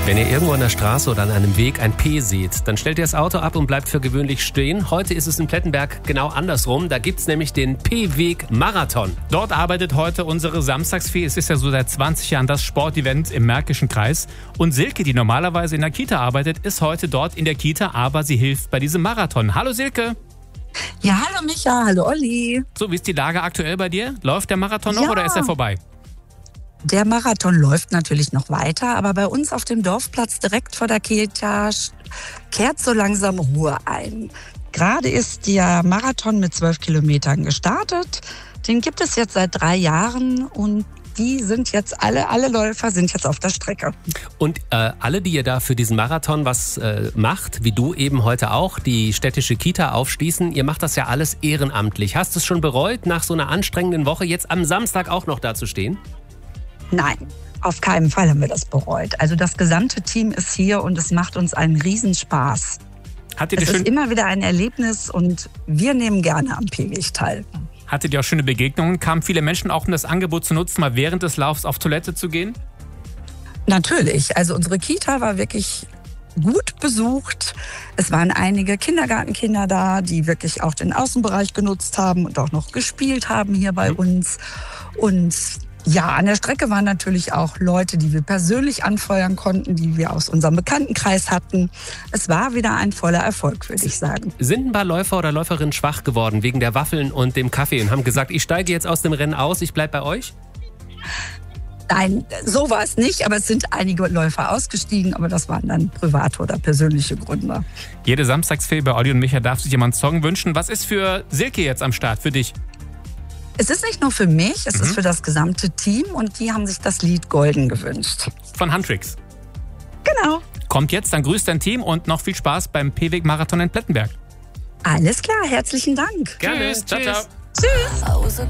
Wenn ihr irgendwo an der Straße oder an einem Weg ein P seht, dann stellt ihr das Auto ab und bleibt für gewöhnlich stehen. Heute ist es in Plettenberg genau andersrum. Da gibt's nämlich den P-Weg-Marathon. Dort arbeitet heute unsere Samstagsfee. Es ist ja so seit 20 Jahren das Sportevent im Märkischen Kreis. Und Silke, die normalerweise in der Kita arbeitet, ist heute dort in der Kita, aber sie hilft bei diesem Marathon. Hallo Silke. Ja, hallo Micha, hallo Olli. So, wie ist die Lage aktuell bei dir? Läuft der Marathon noch oder ist er vorbei? Der Marathon läuft natürlich noch weiter, aber bei uns auf dem Dorfplatz direkt vor der Kita kehrt so langsam Ruhe ein. Gerade ist der Marathon mit 12 Kilometern gestartet. Den gibt es jetzt seit 3 Jahren und die sind jetzt alle Läufer sind jetzt auf der Strecke. Und alle, die ihr da für diesen Marathon was macht, wie du eben heute auch, die städtische Kita aufschließen, ihr macht das ja alles ehrenamtlich. Hast du es schon bereut, nach so einer anstrengenden Woche jetzt am Samstag auch noch da zu stehen? Nein, auf keinen Fall haben wir das bereut. Also das gesamte Team ist hier und es macht uns einen Riesenspaß. Es ist immer wieder ein Erlebnis und wir nehmen gerne am P-Weg teil. Hattet ihr auch schöne Begegnungen? Kamen viele Menschen auch, um das Angebot zu nutzen, mal während des Laufs auf Toilette zu gehen? Natürlich. Also unsere Kita war wirklich gut besucht. Es waren einige Kindergartenkinder da, die wirklich auch den Außenbereich genutzt haben und auch noch gespielt haben hier bei uns. Und ja, an der Strecke waren natürlich auch Leute, die wir persönlich anfeuern konnten, die wir aus unserem Bekanntenkreis hatten. Es war wieder ein voller Erfolg, würde ich sagen. Sind ein paar Läufer oder Läuferinnen schwach geworden wegen der Waffeln und dem Kaffee und haben gesagt, ich steige jetzt aus dem Rennen aus, ich bleibe bei euch? Nein, so war es nicht, aber es sind einige Läufer ausgestiegen, aber das waren dann private oder persönliche Gründe. Jede Samstagsfee bei Olli und Micha darf sich jemand einen Song wünschen. Was ist für Silke jetzt am Start, für dich? Es ist nicht nur für mich, es ist für das gesamte Team und die haben sich das Lied Golden gewünscht. Von Huntrix. Genau. Kommt jetzt, dann grüßt dein Team und noch viel Spaß beim P-Weg-Marathon in Plettenberg. Alles klar, herzlichen Dank. Gerne. Tschüss. Ciao, ciao. Tschüss.